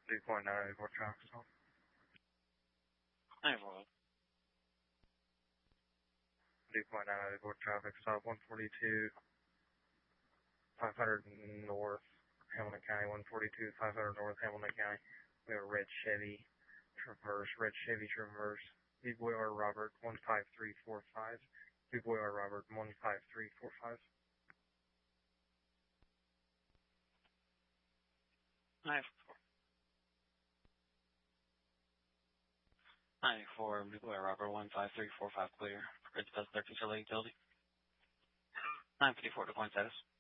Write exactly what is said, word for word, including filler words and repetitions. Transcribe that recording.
three point nine eight four traffic stop. nine four. three point nine eight four traffic stop, one forty-two, five hundred North, Hamilton County, one forty-two, five hundred North, Hamilton County. We have a red Chevy Traverse, red Chevy Traverse. B-Boy R. Robert, one five three four five. B-Boy R. Robert, one five three four five. nine four. nine four, B-Boy R. Robert, one five three four five, clear. Red Bus thirteen, Chile Utility. nine fifty-four, decline status.